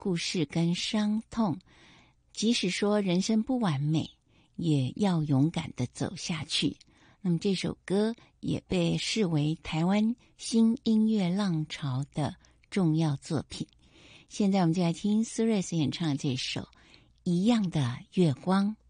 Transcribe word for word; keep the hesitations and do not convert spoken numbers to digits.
故事跟伤痛，即使说人生不完美，也要勇敢的走下去。那么这首歌也被视为台湾新音乐浪潮的重要作品。现在我们就来听苏芮所演唱的这首《一样的月光》。